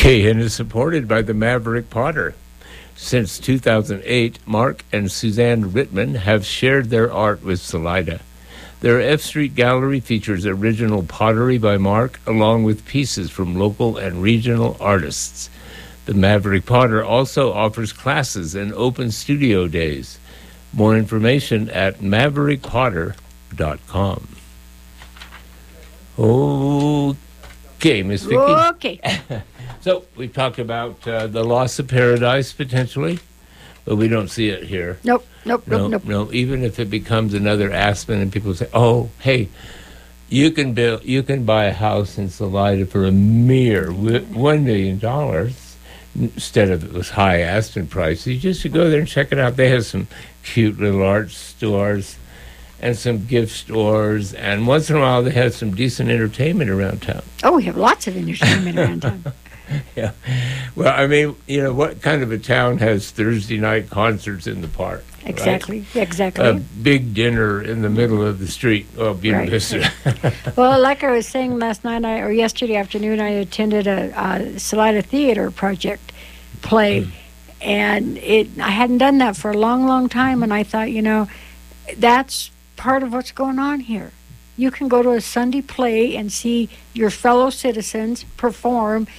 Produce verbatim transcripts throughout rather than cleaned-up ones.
K N is supported by the Maverick Potter. Since two thousand eight, Mark and Suzanne Rittman have shared their art with Salida. Their F Street Gallery features original pottery by Mark, along with pieces from local and regional artists. The Maverick Potter also offers classes and open studio days. More information at maverick potter dot com. Okay, Miss Vicki. Okay. So we talked about uh, the loss of paradise potentially, but we don't see it here. Nope, nope, No, nope, nope. no. Even if it becomes another Aspen, and people say, "Oh, hey, you can build, you can buy a house in Salida for a mere wi- one million dollars instead of those high Aspen prices." You just should go there and check it out. They have some cute little art stores and some gift stores, and once in a while they have some decent entertainment around town. Oh, we have lots of entertainment around town. Yeah. Well, I mean, you know, what kind of a town has Thursday night concerts in the park? right? Exactly, exactly. A big dinner in the middle of the street. Oh, Right. beautiful. Well, like I was saying last night, I, or yesterday afternoon, I attended a, a Salida Theater Project play, Mm. and it I hadn't done that for a long, long time, and I thought, you know, that's part of what's going on here. You can go to a Sunday play and see your fellow citizens perform,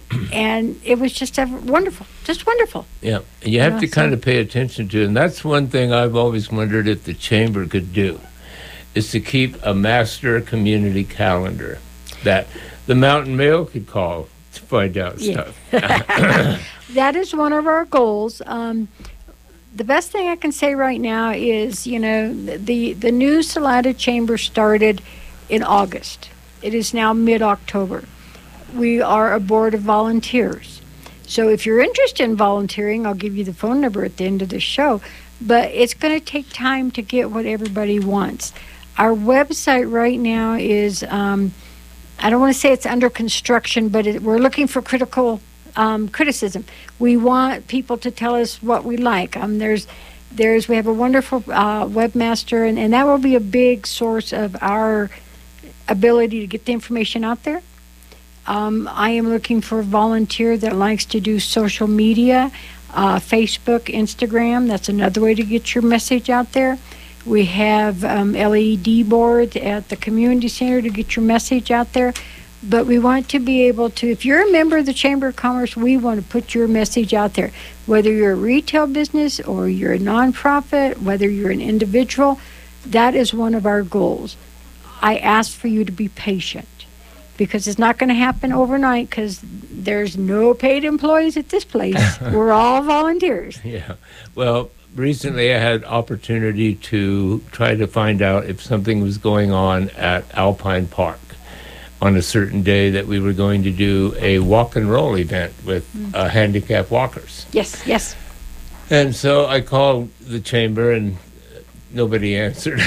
and it was just ever wonderful, just wonderful. Yeah, and you have Yeah, to so- kind of pay attention to, and that's one thing I've always wondered if the chamber could do, is to keep a master community calendar that the Mountain Mail could call to find out Yeah. stuff. That is one of our goals. Um, the best thing I can say right now is, you know, the the new Salida Chamber started in August. It is now mid-October. We are a board of volunteers. So if you're interested in volunteering, I'll give you the phone number at the end of the show. But it's going to take time to get what everybody wants. Our website right now is, um, I don't want to say it's under construction, but it, we're looking for critical um, criticism. We want people to tell us what we like. Um, there's, there's, we have a wonderful uh, webmaster, and, and that will be a big source of our ability to get the information out there. Um, I am looking for a volunteer that likes to do social media, uh, Facebook, Instagram. That's another way to get your message out there. We have um, L E D boards at the community center to get your message out there. But we want to be able to, if you're a member of the Chamber of Commerce, we want to put your message out there. Whether you're a retail business or you're a nonprofit, whether you're an individual, that is one of our goals. I ask for you to be patient, because it's not going to happen overnight, because there's no paid employees at this place. We're all volunteers. Yeah. Well, recently I had opportunity to try to find out if something was going on at Alpine Park on a certain day that we were going to do a walk and roll event with uh, handicapped walkers. Yes, yes. And so I called the chamber, and nobody answered.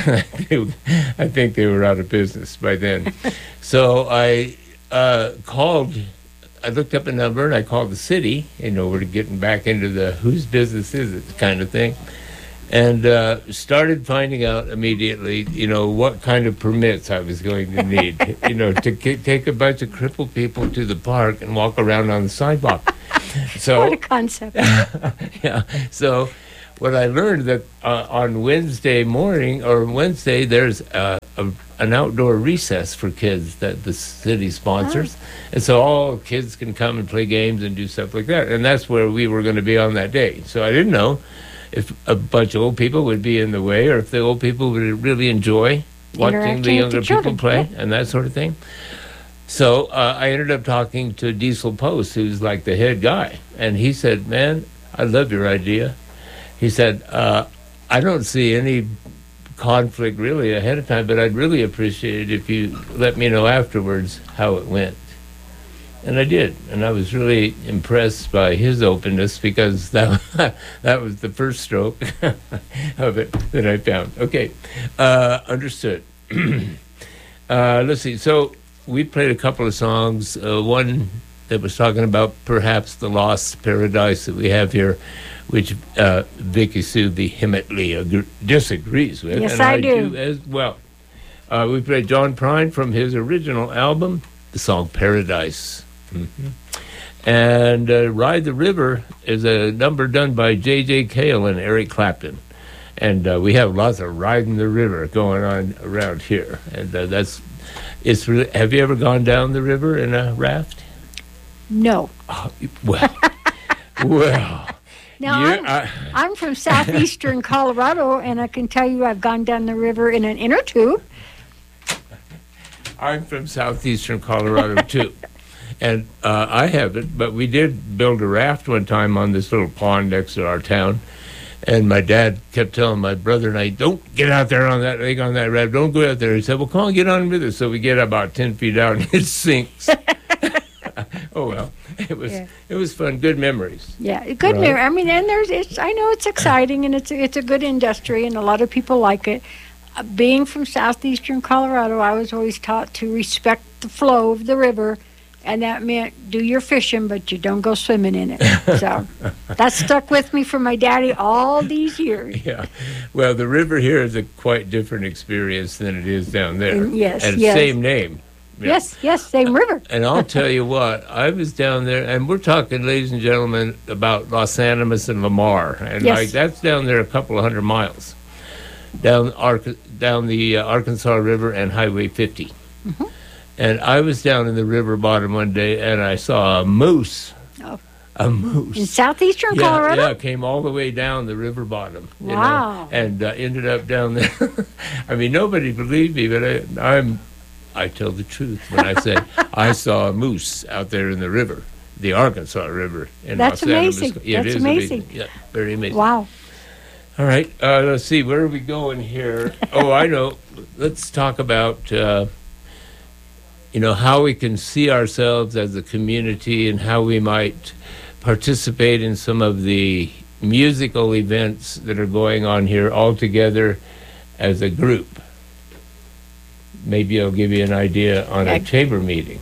I think they were out of business by then. So I uh, called, I looked up a number, and I called the city. You know, we're getting back into the whose business is it kind of thing. And uh, started finding out immediately, you know, what kind of permits I was going to need, you know, to k- take a bunch of crippled people to the park and walk around on the sidewalk. So, What a concept. yeah. So what I learned that uh, on Wednesday morning or Wednesday, there's uh, a, an outdoor recess for kids that the city sponsors. And so all kids can come and play games and do stuff like that. And that's where we were going to be on that day. So I didn't know if a bunch of old people would be in the way, or if the old people would really enjoy watching Interacting the with younger the children, people play yeah. and that sort of thing. So uh, I ended up talking to Diesel Post, who's like the head guy, and he said, "Man, I love your idea." He said, uh, "I don't see any conflict really ahead of time, but I'd really appreciate it if you let me know afterwards how it went." And I did, and I was really impressed by his openness, because that that was the first stroke of it that I found. Okay, uh, understood. uh, let's see. So we played a couple of songs. Uh, one that was talking about perhaps the lost paradise that we have here, which uh, Vicky Sue vehemently ag- disagrees with. Yes, and I I do. do as well. Uh, we played John Prine from his original album, the song Paradise. Mm-hmm. And uh, Ride the River is a number done by J J Cale and Eric Clapton. And uh, we have lots of riding the river going on around here. And uh, that's, it's really, have you ever gone down the river in a raft? No. Oh, well, well. Now, I'm, I, I'm from southeastern Colorado, and I can tell you I've gone down the river in an inner tube. I'm from southeastern Colorado, too. And uh, I haven't, but we did build a raft one time on this little pond next to our town. And my dad kept telling my brother and I, don't get out there on that thing, on that raft. Don't go out there. He said, well, come on, get on with it. So we get about ten feet out and it sinks. Oh, well, it was yeah. it was fun. Good memories. Yeah, good right? memory. I mean, and there's, it's, I know it's exciting and it's, it's a good industry and a lot of people like it. Uh, being from southeastern Colorado, I was always taught to respect the flow of the river. And that meant do your fishing, but you don't go swimming in it. So that stuck with me from my daddy all these years. Yeah. Well, the river here is a quite different experience than it is down there. And yes, and yes. Same name. Yeah. Yes, yes, same river. And I'll tell you what, I was down there, and we're talking, ladies and gentlemen, about Los Animas and Lamar. And yes. like that's down there a couple of hundred miles, down, Ar- down the uh, Arkansas River and Highway fifty. Mm-hmm. And I was down in the river bottom one day, and I saw a moose. Oh. A moose. In southeastern yeah, Colorado? Yeah, came all the way down the river bottom. You wow. know, and uh, ended up down there. I mean, nobody believed me, but I, I'm, I tell the truth when I say I saw a moose out there in the river, the Arkansas River. In That's Los Animas. amazing. Yeah, That's it is amazing. amazing. Yeah, very amazing. Wow. All right, uh, let's see, where are we going here? Oh, I know. Let's talk about... Uh, you know, how we can see ourselves as a community and how we might participate in some of the musical events that are going on here all together as a group. Maybe I'll give you an idea on a chamber meeting.